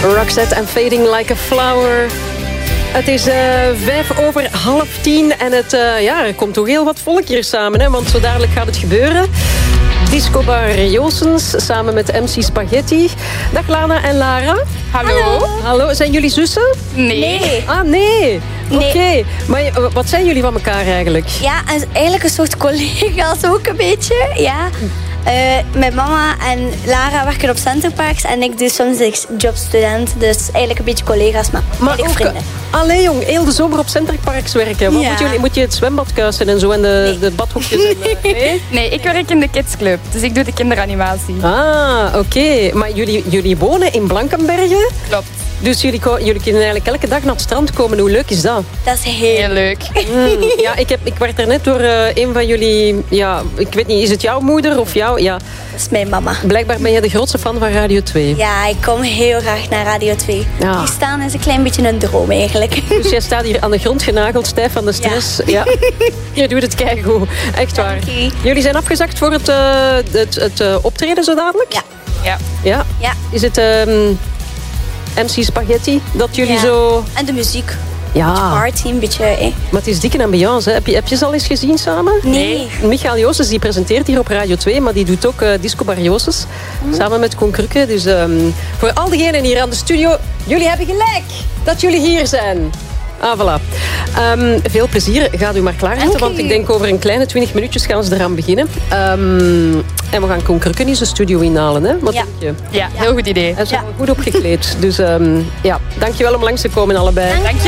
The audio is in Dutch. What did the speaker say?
Roxette en Fading Like a Flower. Het is 10:05 en er komt toch heel wat volk hier samen. Hè? Want zo dadelijk gaat het gebeuren. Discobar Joossens samen met MC Spaghetti. Dag Lana en Lara. Hallo. Hallo, zijn jullie zussen? Nee. Ah, nee. Oké. Maar wat zijn jullie van elkaar eigenlijk? Ja, eigenlijk een soort collega's ook een beetje. Ja. Mijn mama en Lara werken op Centerparks en ik doe soms jobstudent. Dus eigenlijk een beetje collega's, maar eigenlijk ook, vrienden. Allee jong, heel de zomer op Centerparks werken. Wat moet je het zwembad kuisen en zo en de badhoekjes? Nee, ik werk in de kidsclub, dus ik doe de kinderanimatie. Ah, oké. Maar jullie wonen in Blankenberge? Klopt. Dus jullie kunnen eigenlijk elke dag naar het strand komen. Hoe leuk is dat? Dat is heel leuk. Ja, ik werd er net door een van jullie... Ja, ik weet niet, is het jouw moeder of jou? Ja. Dat is mijn mama. Blijkbaar ben je de grootste fan van Radio 2. Ja, ik kom heel graag naar Radio 2. Ja. Hier staan is een klein beetje een droom eigenlijk. Dus jij staat hier aan de grond genageld, stijf van de stress. Ja. Je doet het keigoed. Echt waar. Dank u. Jullie zijn afgezakt voor het optreden zo dadelijk? Ja. Ja? Is het MC Spaghetti dat jullie zo... En de muziek. Ja. Party, een beetje. Maar het is dikke ambiance. Hè? Heb je ze al eens gezien samen? Nee. Michael Joossens die presenteert hier op Radio 2, maar die doet ook Discobar Joossens. Samen met Koen Krukke. Dus voor al diegenen hier aan de studio, jullie hebben gelijk dat jullie hier zijn. Ah, voilà. Veel plezier. Gaat u maar klaarzetten, want ik denk over een kleine 20 minuutjes gaan ze eraan beginnen. En we gaan Koen Krukke in zijn studio inhalen. Hè? Wat denk je? Ja, heel goed idee. Hij is wel goed opgekleed. Dus dankjewel om langs te komen allebei. Dank je.